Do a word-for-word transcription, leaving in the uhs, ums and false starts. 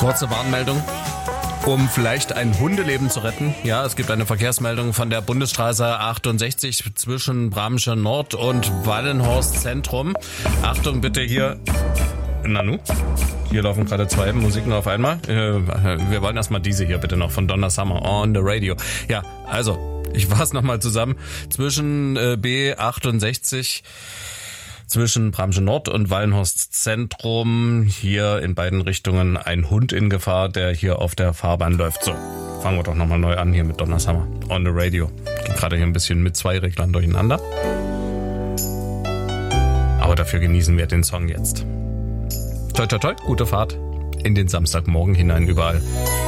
Kurze Warnmeldung, um vielleicht ein Hundeleben zu retten. Ja, es gibt eine Verkehrsmeldung von der Bundesstraße achtundsechzig zwischen Bramsche Nord und Wallenhorst Zentrum. Achtung bitte hier. Nanu? Hier laufen gerade zwei Musiken auf einmal. Wir wollen erstmal diese hier bitte noch von Donna Summer on the Radio. Ja, also, ich fasse nochmal zusammen. Zwischen äh, B achtundsechzig, zwischen Bramsche Nord und Wallenhorst Zentrum, hier in beiden Richtungen ein Hund in Gefahr, der hier auf der Fahrbahn läuft. So, fangen wir doch nochmal neu an hier mit Donna Summer on the Radio. Geht gerade hier ein bisschen mit zwei Reglern durcheinander. Aber dafür genießen wir den Song jetzt. Toi, toi, toi, gute Fahrt in den Samstagmorgen hinein überall.